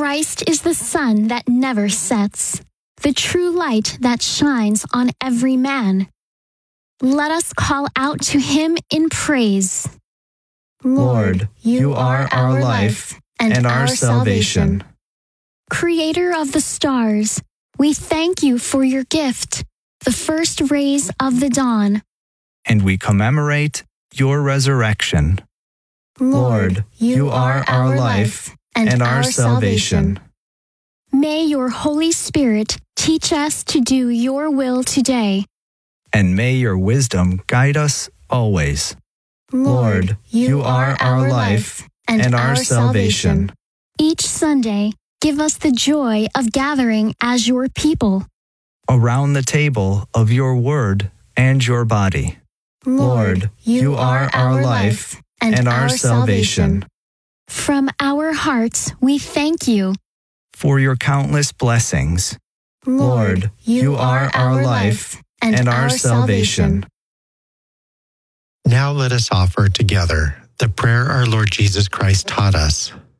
Christ is the sun that never sets, the true light that shines on every man. Let us call out to him in praise. Lord, you are our life and our salvation. Creator of the stars, we thank you for your gift, the first rays of the dawn. And we commemorate your resurrection. Lord, you are our life and our salvation. May your Holy Spirit teach us to do your will today. And may your wisdom guide us always. Lord, you are our life and our salvation. Each Sunday, give us the joy of gathering as your people. Around the table of your word and your body. Lord, you are our life and our salvation. From our hearts, we thank you for your countless blessings. Lord, you are our life and our salvation. Now let us offer together the prayer our Lord Jesus Christ taught us.